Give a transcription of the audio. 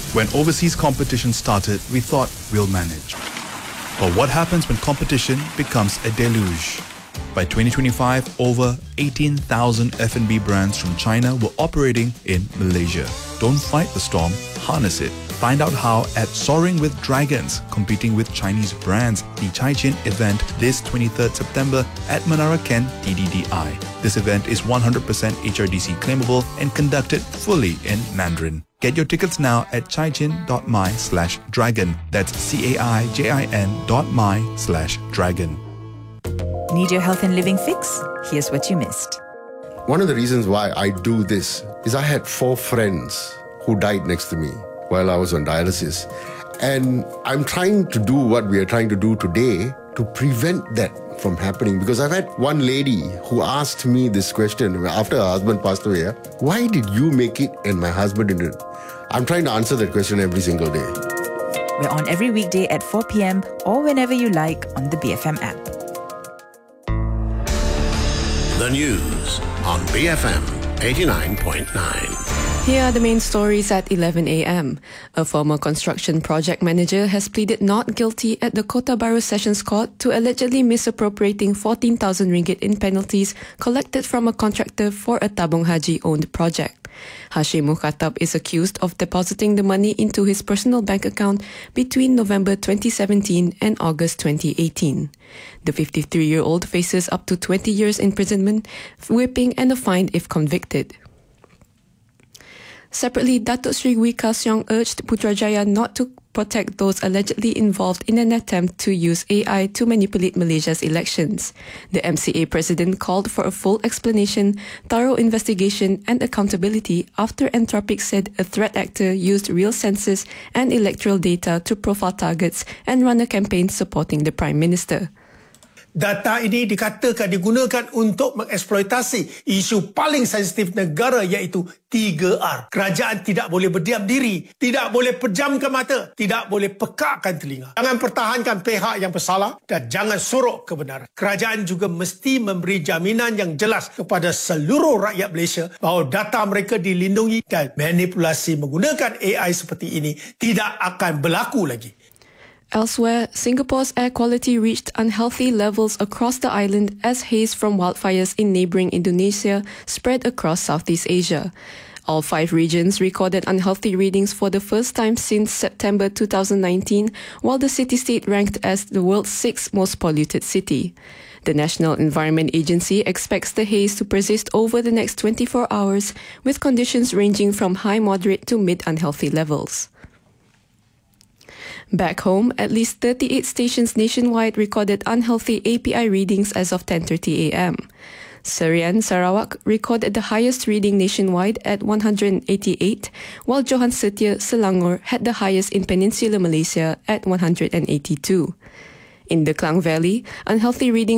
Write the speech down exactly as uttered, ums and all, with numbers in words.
When overseas competition started, we thought we'll manage. But what happens when competition becomes a deluge? By twenty twenty-five, over eighteen thousand F and B brands from China were operating in Malaysia. Don't fight the storm, harness it. Find out how at Soaring with Dragons, competing with Chinese brands, the Caixin event this twenty-third September at Menara Ken T D D I. This event is one hundred percent H R D C claimable and conducted fully in Mandarin. Get your tickets now at caixin.my slash dragon. That's C-A-I-J-I-N dot my slash dragon. Need your health and living fix? Here's what you missed. One of the reasons why I do this is I had four friends who died next to me while I was on dialysis. And I'm trying to do what we are trying to do today to prevent that from happening. Because I've had one lady who asked me this question after her husband passed away. Why did you make it and my husband didn't? I'm trying to answer that question every single day. We're on every weekday at four p.m. or whenever you like on the B F M app. The news on B F M eighty-nine point nine. Here are the main stories at eleven a.m. A former construction project manager has pleaded not guilty at the Kota Bharu Sessions Court to allegedly misappropriating fourteen thousand ringgit in penalties collected from a contractor for a Tabung Haji-owned project. Hashim Mukhatab is accused of depositing the money into his personal bank account between November twenty seventeen and August twenty eighteen. The fifty-three-year-old faces up to twenty years imprisonment, whipping and a fine if convicted. Separately, Datuk Sri Wee Ka Siong urged Putrajaya not to protect those allegedly involved in an attempt to use A I to manipulate Malaysia's elections. The M C A president called for a full explanation, thorough investigation and accountability after Anthropic said a threat actor used real census and electoral data to profile targets and run a campaign supporting the Prime Minister. Data ini dikatakan digunakan untuk mengeksploitasi isu paling sensitif negara iaitu tiga R. Kerajaan tidak boleh berdiam diri, tidak boleh pejamkan mata, tidak boleh pekakkan telinga. Jangan pertahankan pihak yang bersalah dan jangan sorok kebenaran. Kerajaan juga mesti memberi jaminan yang jelas kepada seluruh rakyat Malaysia bahawa data mereka dilindungi dan manipulasi menggunakan A I seperti ini tidak akan berlaku lagi. Elsewhere, Singapore's air quality reached unhealthy levels across the island as haze from wildfires in neighbouring Indonesia spread across Southeast Asia. All five regions recorded unhealthy readings for the first time since September two thousand nineteen, while the city-state ranked as the world's sixth most polluted city. The National Environment Agency expects the haze to persist over the next twenty-four hours, with conditions ranging from high-moderate to mid-unhealthy levels. Back home, at least thirty-eight stations nationwide recorded unhealthy A P I readings as of ten thirty a.m. Serian, Sarawak recorded the highest reading nationwide at one hundred eighty-eight, while Johan Setia, Selangor had the highest in Peninsular Malaysia at one hundred eighty-two. In the Klang Valley, unhealthy readings